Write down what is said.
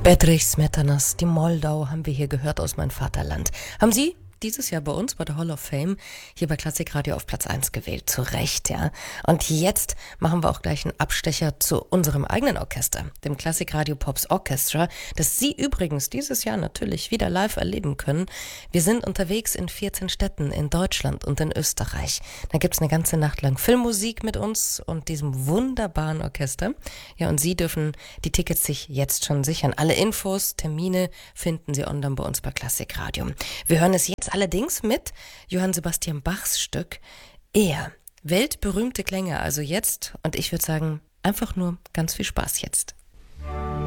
Bedřich Smetanas, die Moldau, haben wir hier gehört aus Mein Vaterland. Haben Sie dieses Jahr bei uns bei der Hall of Fame hier bei Klassikradio auf Platz 1 gewählt, zu Recht, ja. Und jetzt machen wir auch gleich einen Abstecher zu unserem eigenen Orchester, dem Klassikradio Pops Orchestra, das Sie übrigens dieses Jahr natürlich wieder live erleben können. Wir sind unterwegs in 14 Städten in Deutschland und in Österreich. Da gibt's eine ganze Nacht lang Filmmusik mit uns und diesem wunderbaren Orchester. Ja, und Sie dürfen die Tickets sich jetzt schon sichern. Alle Infos, Termine finden Sie online bei uns bei Klassikradio. Wir hören es jetzt allerdings mit Johann Sebastian Bachs Stück Er. Weltberühmte Klänge also jetzt, und ich würde sagen, einfach nur ganz viel Spaß jetzt.